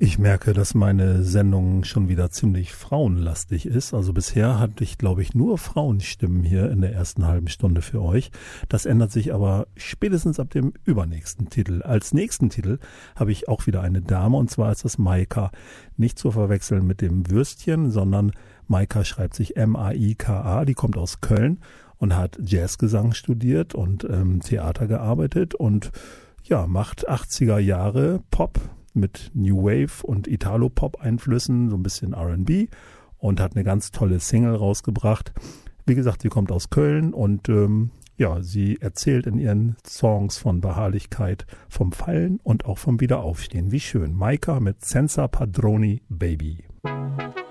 Ich merke, dass meine Sendung schon wieder ziemlich frauenlastig ist. Also bisher hatte ich, glaube ich, nur Frauenstimmen hier in der ersten halben Stunde für euch. Das ändert sich aber spätestens ab dem übernächsten Titel. Als nächsten Titel habe ich auch wieder eine Dame, und zwar ist das Maika. Nicht zu verwechseln mit dem Würstchen, sondern Maika schreibt sich M-A-I-K-A. Die kommt aus Köln und hat Jazzgesang studiert und Theater gearbeitet und ja, macht 80er Jahre Pop mit New Wave und Italo-Pop-Einflüssen, so ein bisschen R&B, und hat eine ganz tolle Single rausgebracht. Wie gesagt, sie kommt aus Köln und ja, sie erzählt in ihren Songs von Beharrlichkeit, vom Fallen und auch vom Wiederaufstehen. Wie schön. Maika mit Senza Padroni Baby.